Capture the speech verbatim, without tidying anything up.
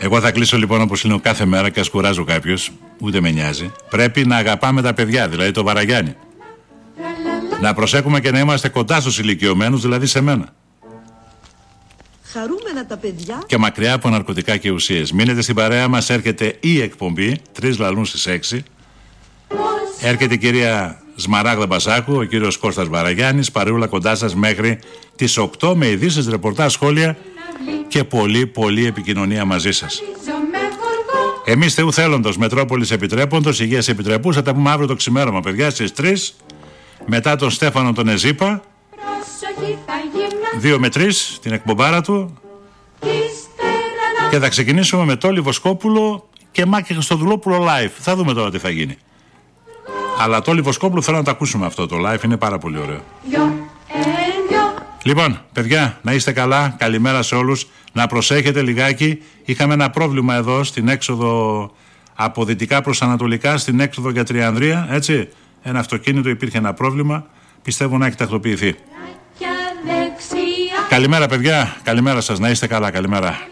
Εγώ θα κλείσω λοιπόν όπως λέω κάθε μέρα και ας κουράζω κάποιος, ούτε με νοιάζει. Πρέπει να αγαπάμε τα παιδιά, δηλαδή το Βαραγιάννη. Να προσέχουμε και να είμαστε κοντά στους ηλικιωμένους, δηλαδή σε μένα. Χαρούμενα τα παιδιά. Και μακριά από ναρκωτικά και ουσίες. Μείνετε στην παρέα μας, έρχεται η εκπομπή, τρεις λαλούν στις έξι. Έρχεται η κυρία Σμαράγδα Μπασάκου, ο κύριος Κώστας Βαραγιάννης, παρεούλα κοντά σας μέχρι τις οκτώ με ειδήσεις, ρεπορτάζ, σχόλια και πολύ πολύ επικοινωνία μαζί σας. Εμείς Θεού θέλοντος, Μετρόπολης επιτρέποντος, υγείας επιτρεπούς, θα τα πούμε αύριο το ξημέρωμα, παιδιά, στις τρεις, μετά τον Στέφανο τον Εζήπα, δύο με τρεις, την εκπομπάρα του, και θα ξεκινήσουμε με Τόλι Βοσκόπουλο και Μάκη Χριστοδουλόπουλο live. Θα δούμε τώρα τι θα γίνει. Αλλά Τόλι Βοσκόπουλο θέλω να το ακούσουμε αυτό το live, είναι πάρα πολύ ωραίο. Λοιπόν, παιδιά, να είστε καλά, καλημέρα σε όλους, να προσέχετε λιγάκι. Είχαμε ένα πρόβλημα εδώ στην έξοδο από δυτικά προς ανατολικά, στην έξοδο για Τριανδρία, έτσι. Ένα αυτοκίνητο, υπήρχε ένα πρόβλημα, πιστεύω να έχει τακτοποιηθεί. Καλημέρα παιδιά, καλημέρα σας, να είστε καλά, καλημέρα.